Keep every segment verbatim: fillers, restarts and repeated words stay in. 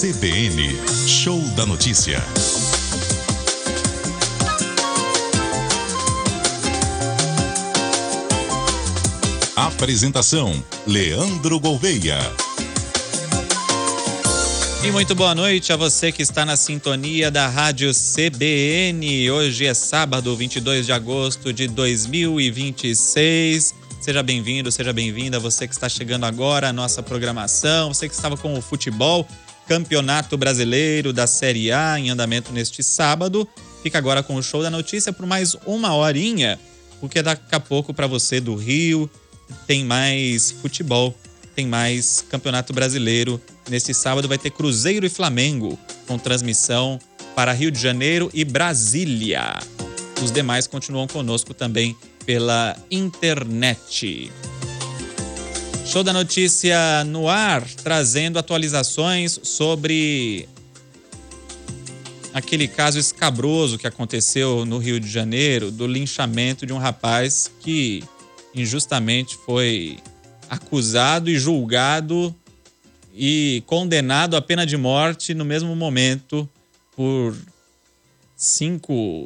C B N, Show da Notícia. Apresentação, Leandro Gouveia. E muito boa noite a você que está na sintonia da Rádio C B N. Hoje é sábado, vinte e dois de agosto de dois mil e vinte e seis. Seja bem-vindo, seja bem-vinda, você que está chegando agora à nossa programação, você que estava com o futebol, Campeonato Brasileiro da Série A em andamento neste sábado. Fica agora com o Show da Notícia por mais uma horinha, porque daqui a pouco para você do Rio tem mais futebol, tem mais Campeonato Brasileiro. Neste sábado vai ter Cruzeiro e Flamengo, com transmissão para Rio de Janeiro e Brasília. Os demais continuam conosco também pela internet. Show da Notícia no ar, trazendo atualizações sobre aquele caso escabroso que aconteceu no Rio de Janeiro, do linchamento de um rapaz que injustamente foi acusado e julgado e condenado à pena de morte no mesmo momento por cinco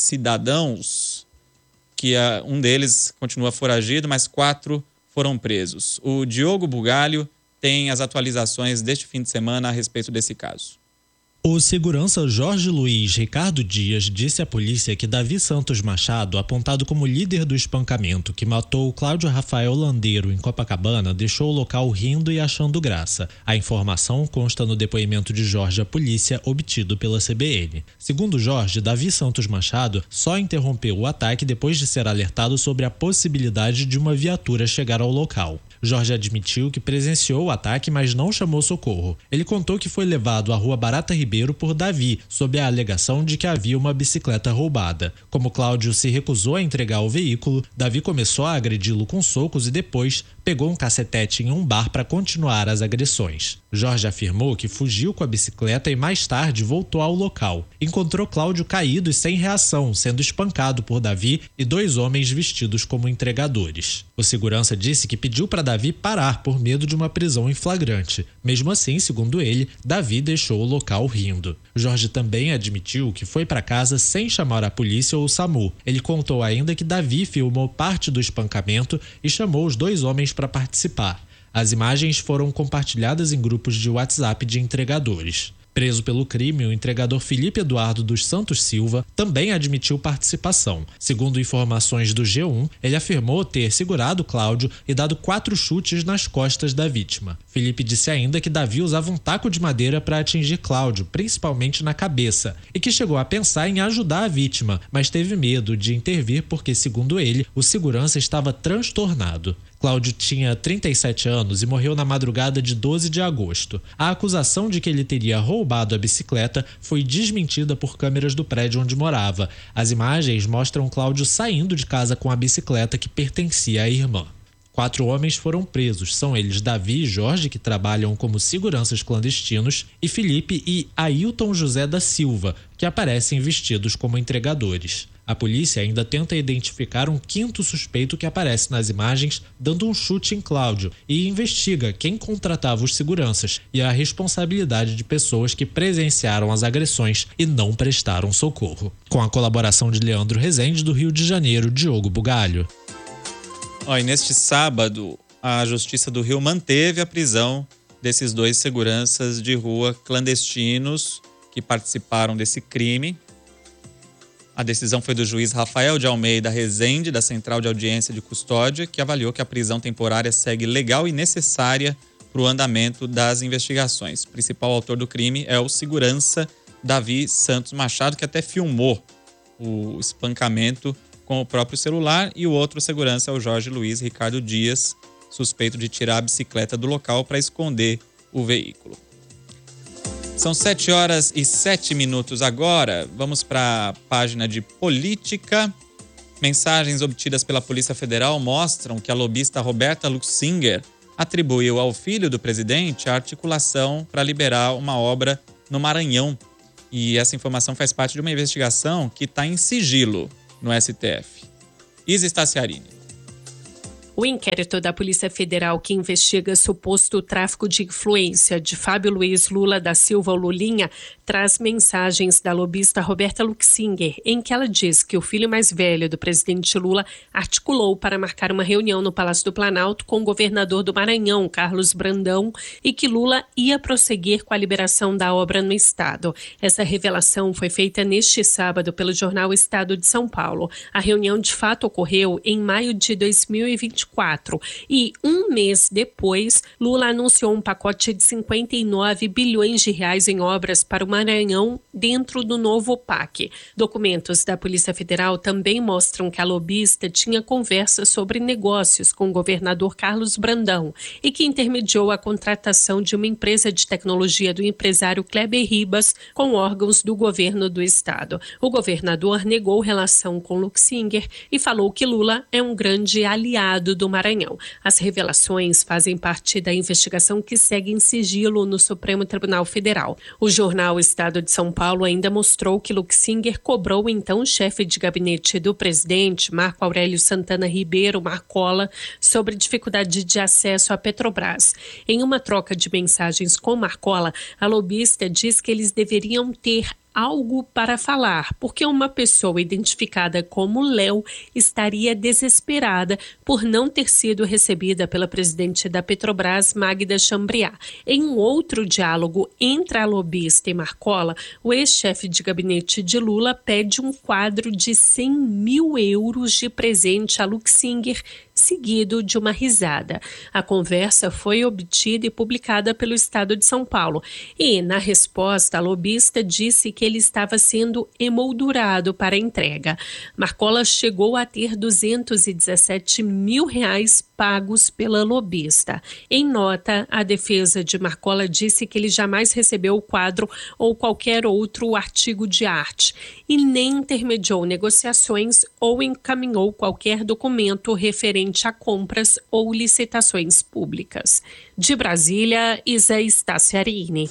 cidadãos, que uh, um deles continua foragido, mas quatro foram presos. O Diogo Bugalho tem as atualizações deste fim de semana a respeito desse caso. O segurança Jorge Luiz Ricardo Dias disse à polícia que Davi Santos Machado, apontado como líder do espancamento que matou Cláudio Rafael Landeiro em Copacabana, deixou o local rindo e achando graça. A informação consta no depoimento de Jorge à polícia obtido pela C B N. Segundo Jorge, Davi Santos Machado só interrompeu o ataque depois de ser alertado sobre a possibilidade de uma viatura chegar ao local. Jorge admitiu que presenciou o ataque, mas não chamou socorro. Ele contou que foi levado à Rua Barata Ribeiro por Davi, sob a alegação de que havia uma bicicleta roubada. Como Cláudio se recusou a entregar o veículo, Davi começou a agredi-lo com socos e depois pegou um cacetete em um bar para continuar as agressões. Jorge afirmou que fugiu com a bicicleta e mais tarde voltou ao local. Encontrou Cláudio caído e sem reação, sendo espancado por Davi e dois homens vestidos como entregadores. O segurança disse que pediu para Davi parar por medo de uma prisão em flagrante. Mesmo assim, segundo ele, Davi deixou o local rindo. Jorge também admitiu que foi para casa sem chamar a polícia ou o SAMU. Ele contou ainda que Davi filmou parte do espancamento e chamou os dois homens para participar. As imagens foram compartilhadas em grupos de WhatsApp de entregadores. Preso pelo crime, o entregador Felipe Eduardo dos Santos Silva também admitiu participação. Segundo informações do G um, ele afirmou ter segurado Cláudio e dado quatro chutes nas costas da vítima. Felipe disse ainda que Davi usava um taco de madeira para atingir Cláudio, principalmente na cabeça, e que chegou a pensar em ajudar a vítima, mas teve medo de intervir porque, segundo ele, o segurança estava transtornado. Cláudio tinha trinta e sete anos e morreu na madrugada de doze de agosto. A acusação de que ele teria roubado a bicicleta foi desmentida por câmeras do prédio onde morava. As imagens mostram Cláudio saindo de casa com a bicicleta que pertencia à irmã. Quatro homens foram presos, são eles Davi e Jorge, que trabalham como seguranças clandestinos, e Felipe e Ailton José da Silva, que aparecem vestidos como entregadores. A polícia ainda tenta identificar um quinto suspeito que aparece nas imagens dando um chute em Cláudio e investiga quem contratava os seguranças e a responsabilidade de pessoas que presenciaram as agressões e não prestaram socorro. Com a colaboração de Leandro Rezende, do Rio de Janeiro, Diogo Bugalho. Oh, e neste sábado, a Justiça do Rio manteve a prisão desses dois seguranças de rua clandestinos que participaram desse crime. A decisão foi do juiz Rafael de Almeida Rezende, da Central de Audiência de Custódia, que avaliou que a prisão temporária segue legal e necessária para o andamento das investigações. O principal autor do crime é o segurança Davi Santos Machado, que até filmou o espancamento com o próprio celular, e o outro segurança é o Jorge Luiz Ricardo Dias, suspeito de tirar a bicicleta do local para esconder o veículo. São sete horas e sete minutos agora. Vamos para a página de política. Mensagens obtidas pela Polícia Federal mostram que a lobista Roberta Luxinger atribuiu ao filho do presidente a articulação para liberar uma obra no Maranhão. E essa informação faz parte de uma investigação que está em sigilo no S T F. Isa Staciarini. O inquérito da Polícia Federal que investiga suposto tráfico de influência de Fábio Luiz Lula da Silva, ou Lulinha, traz mensagens da lobista Roberta Luxinger, em que ela diz que o filho mais velho do presidente Lula articulou para marcar uma reunião no Palácio do Planalto com o governador do Maranhão, Carlos Brandão, e que Lula ia prosseguir com a liberação da obra no estado. Essa revelação foi feita neste sábado pelo jornal Estado de São Paulo. A reunião de fato ocorreu em maio de dois mil e vinte e quatro e um mês depois, Lula anunciou um pacote de cinquenta e nove bilhões de reais em obras para o Maranhão dentro do novo P A C. Documentos da Polícia Federal também mostram que a lobista tinha conversas sobre negócios com o governador Carlos Brandão e que intermediou a contratação de uma empresa de tecnologia do empresário Kleber Ribas com órgãos do governo do estado. O governador negou relação com Luxinger e falou que Lula é um grande aliado do Maranhão. As revelações fazem parte da investigação que segue em sigilo no Supremo Tribunal Federal. O jornal Estado de São Paulo ainda mostrou que Luxinger cobrou o então chefe de gabinete do presidente, Marco Aurélio Santana Ribeiro Marcola, sobre dificuldade de acesso à Petrobras. Em uma troca de mensagens com Marcola, a lobista diz que eles deveriam ter algo para falar, porque uma pessoa identificada como Léo estaria desesperada por não ter sido recebida pela presidente da Petrobras, Magda Chambriard. Em um outro diálogo entre a lobista e Marcola, o ex-chefe de gabinete de Lula pede um quadro de cem mil euros de presente a Luxinger, seguido de uma risada. A conversa foi obtida e publicada pelo Estado de São Paulo. E, na resposta, a lobista disse que ele estava sendo emoldurado para a entrega. Marcola chegou a ter duzentos e dezessete mil reais pagos pela lobista. Em nota, a defesa de Marcola disse que ele jamais recebeu o quadro ou qualquer outro artigo de arte e nem intermediou negociações ou encaminhou qualquer documento referente a compras ou licitações públicas. De Brasília, Isa Staciarini.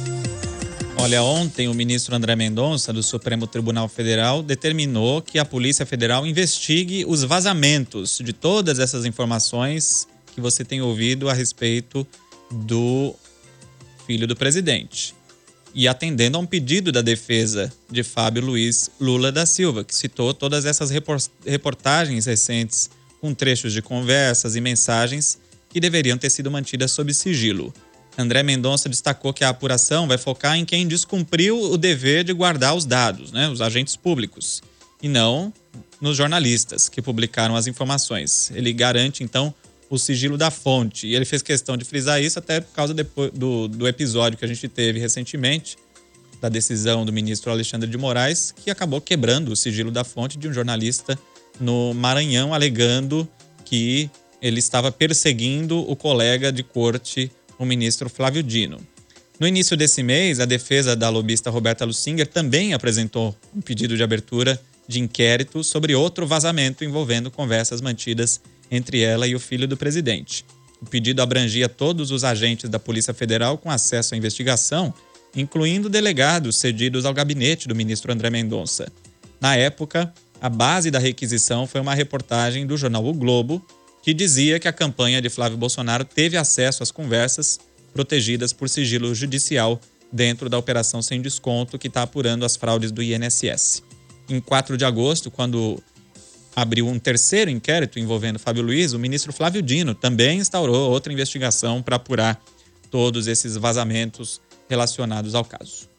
Olha, ontem o ministro André Mendonça, do Supremo Tribunal Federal, determinou que a Polícia Federal investigue os vazamentos de todas essas informações que você tem ouvido a respeito do filho do presidente. E atendendo a um pedido da defesa de Fábio Luiz Lula da Silva, que citou todas essas reportagens recentes com trechos de conversas e mensagens que deveriam ter sido mantidas sob sigilo. André Mendonça destacou que a apuração vai focar em quem descumpriu o dever de guardar os dados, né, os agentes públicos, e não nos jornalistas que publicaram as informações. Ele garante, então, o sigilo da fonte. E ele fez questão de frisar isso até por causa depois do, do episódio que a gente teve recentemente, da decisão do ministro Alexandre de Moraes, que acabou quebrando o sigilo da fonte de um jornalista no Maranhão, alegando que ele estava perseguindo o colega de corte, o ministro Flávio Dino. No início desse mês, a defesa da lobista Roberta Luxinger também apresentou um pedido de abertura de inquérito sobre outro vazamento envolvendo conversas mantidas entre ela e o filho do presidente. O pedido abrangia todos os agentes da Polícia Federal com acesso à investigação, incluindo delegados cedidos ao gabinete do ministro André Mendonça. Na época, a base da requisição foi uma reportagem do jornal O Globo, que dizia que a campanha de Flávio Bolsonaro teve acesso às conversas protegidas por sigilo judicial dentro da Operação Sem Desconto, que está apurando as fraudes do I N S S. Em quatro de agosto, quando abriu um terceiro inquérito envolvendo Fábio Luiz, o ministro Flávio Dino também instaurou outra investigação para apurar todos esses vazamentos relacionados ao caso.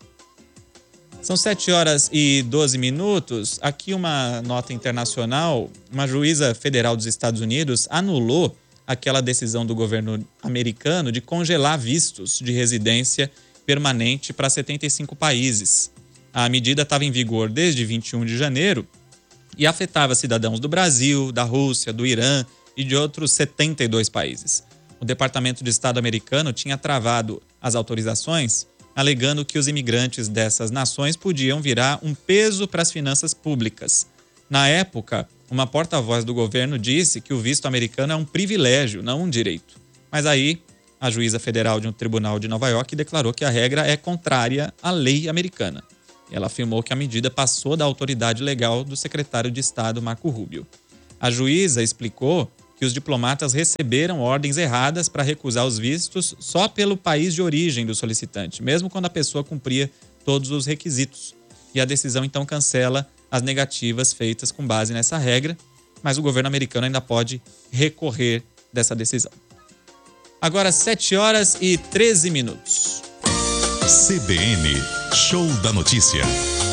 São sete horas e doze minutos. Aqui uma nota internacional. Uma juíza federal dos Estados Unidos anulou aquela decisão do governo americano de congelar vistos de residência permanente para setenta e cinco países. A medida estava em vigor desde vinte e um de janeiro e afetava cidadãos do Brasil, da Rússia, do Irã e de outros setenta e dois países. O Departamento de Estado americano tinha travado as autorizações, alegando que os imigrantes dessas nações podiam virar um peso para as finanças públicas. Na época, uma porta-voz do governo disse que o visto americano é um privilégio, não um direito. Mas aí, a juíza federal de um tribunal de Nova York declarou que a regra é contrária à lei americana. Ela afirmou que a medida passou da autoridade legal do secretário de Estado, Marco Rubio. A juíza explicou que que os diplomatas receberam ordens erradas para recusar os vistos só pelo país de origem do solicitante, mesmo quando a pessoa cumpria todos os requisitos. E a decisão então cancela as negativas feitas com base nessa regra, mas o governo americano ainda pode recorrer dessa decisão. Agora sete horas e treze minutos. C B N, Show da Notícia.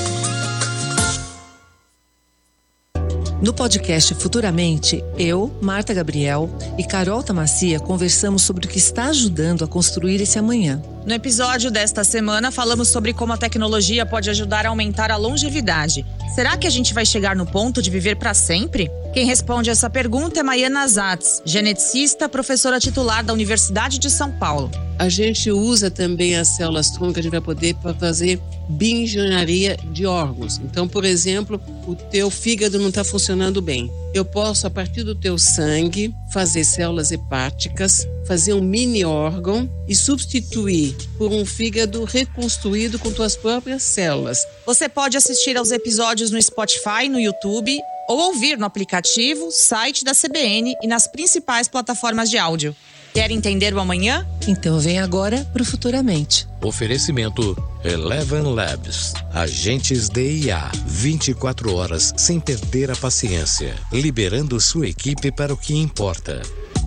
No podcast Futuramente, eu, Marta Gabriel e Carol Tamacia conversamos sobre o que está ajudando a construir esse amanhã. No episódio desta semana, falamos sobre como a tecnologia pode ajudar a aumentar a longevidade. Será que a gente vai chegar no ponto de viver para sempre? Quem responde essa pergunta é Maiana Zatz, geneticista, professora titular da Universidade de São Paulo. A gente usa também as células tronco, a gente vai poder fazer bioengenharia de órgãos. Então, por exemplo, o teu fígado não está funcionando bem. Eu posso, a partir do teu sangue, fazer células hepáticas, fazer um mini órgão e substituir por um fígado reconstruído com tuas próprias células. Você pode assistir aos episódios no Spotify, no YouTube, ou ouvir no aplicativo, site da C B N e nas principais plataformas de áudio. Quer entender o amanhã? Então vem agora pro Futuramente. Oferecimento Eleven Labs. Agentes D I A. vinte e quatro horas sem perder a paciência. Liberando sua equipe para o que importa.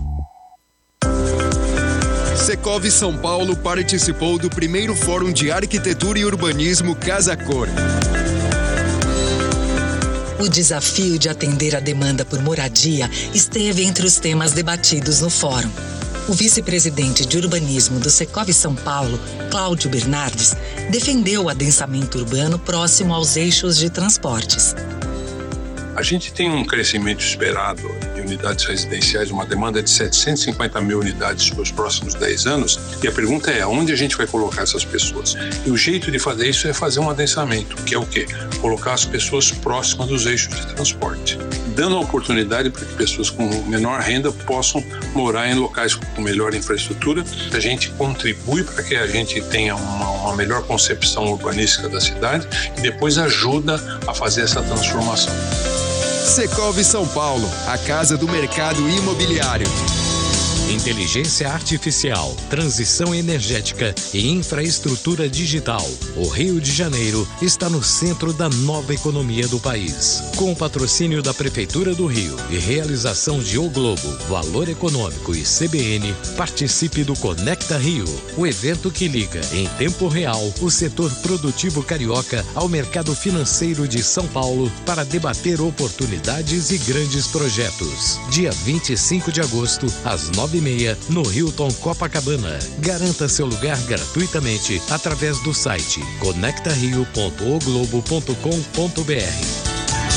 Secovi São Paulo participou do primeiro Fórum de Arquitetura e Urbanismo Casa Cor. O desafio de atender a demanda por moradia esteve entre os temas debatidos no fórum. O vice-presidente de urbanismo do Secovi São Paulo, Cláudio Bernardes, defendeu o adensamento urbano próximo aos eixos de transportes. A gente tem um crescimento esperado de unidades residenciais, uma demanda de setecentas e cinquenta mil unidades para os próximos dez anos. E a pergunta é, onde a gente vai colocar essas pessoas? E o jeito de fazer isso é fazer um adensamento, que é o quê? Colocar as pessoas próximas dos eixos de transporte, dando a oportunidade para que pessoas com menor renda possam morar em locais com melhor infraestrutura. A gente contribui para que a gente tenha uma, uma melhor concepção urbanística da cidade e depois ajuda a fazer essa transformação. Secovi São Paulo, a casa do mercado imobiliário. Inteligência artificial, transição energética e infraestrutura digital. O Rio de Janeiro está no centro da nova economia do país. Com o patrocínio da Prefeitura do Rio e realização de O Globo, Valor Econômico e C B N, participe do Conecta Rio, o evento que liga em tempo real o setor produtivo carioca ao mercado financeiro de São Paulo para debater oportunidades e grandes projetos. Dia vinte e cinco de agosto, às nove e meia, no Hilton Copacabana. Garanta seu lugar gratuitamente através do site conecta rio ponto o globo ponto com ponto br.